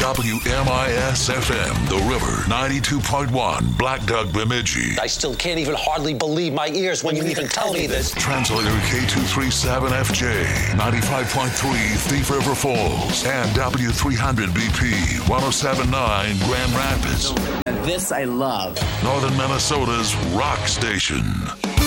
WMIS-FM, The River, 92.1, Black Duck, Bemidji. I still can't even hardly believe my ears when you even tell me this. Translator K237FJ, 95.3, Thief River Falls, and W300BP, 107.9, Grand Rapids. This I love. Northern Minnesota's rock station.